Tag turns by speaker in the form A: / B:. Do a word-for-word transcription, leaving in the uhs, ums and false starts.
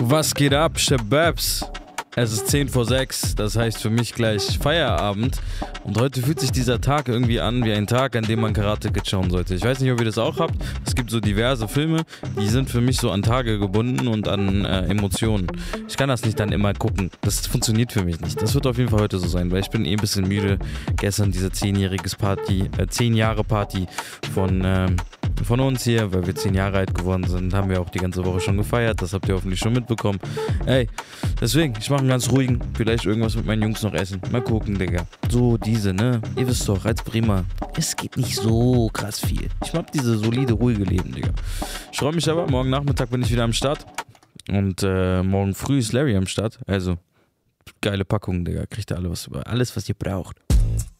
A: Was geht ab, Shababs? Es ist zehn vor sechs, das heißt für mich gleich Feierabend. Und heute fühlt sich dieser Tag irgendwie an wie ein Tag, an dem man Karate Kid schauen sollte. Ich weiß nicht, ob ihr das auch habt. Es gibt so diverse Filme, die sind für mich so an Tage gebunden und an äh, Emotionen. Ich kann das nicht dann immer gucken. Das funktioniert für mich nicht. Das wird auf jeden Fall heute so sein, weil ich bin eh ein bisschen müde. Gestern diese zehnjähriges Party, äh, zehn Jahre Party von... Ähm, von uns hier, weil wir zehn Jahre alt geworden sind, haben wir auch die ganze Woche schon gefeiert. Das habt ihr hoffentlich schon mitbekommen. Ey, deswegen, ich mache einen ganz ruhigen. Vielleicht irgendwas mit meinen Jungs noch essen. Mal gucken, Digga. So diese, ne? Ihr wisst doch, als Bremer, es geht nicht so krass viel. Ich mag diese solide, ruhige Leben, Digga. Ich freue mich aber, morgen Nachmittag bin ich wieder am Start. Und äh, morgen früh ist Larry am Start. Also, geile Packung, Digga. Kriegt ihr alle was, alles, was ihr braucht.